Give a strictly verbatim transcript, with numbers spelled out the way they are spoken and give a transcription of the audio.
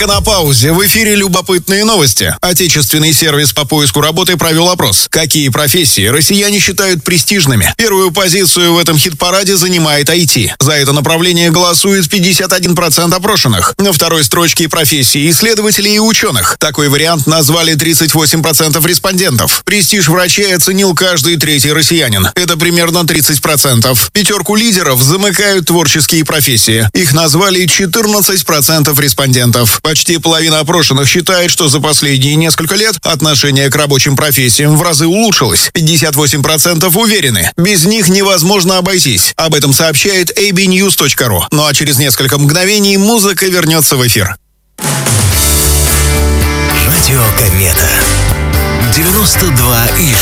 На паузе. В эфире любопытные новости. Отечественный сервис по поиску работы провел опрос. Какие профессии россияне считают престижными? Первую позицию в этом хит-параде занимает ай ти. За это направление голосует пятьдесят один процент опрошенных. На второй строчке профессии исследователей и ученых. Такой вариант назвали тридцать восемь процентов респондентов. Престиж врачей оценил каждый третий россиянин. Это примерно тридцать процентов. Пятерку лидеров замыкают творческие профессии. Их назвали четырнадцать процентов респондентов. Почти половина опрошенных считает, что за последние несколько лет отношение к рабочим профессиям в разы улучшилось. пятьдесят восемь процентов уверены, без них невозможно обойтись. Об этом сообщает эй би ньюс точка ру. Ну а через несколько мгновений музыка вернется в эфир. Радио Комета. девяносто два и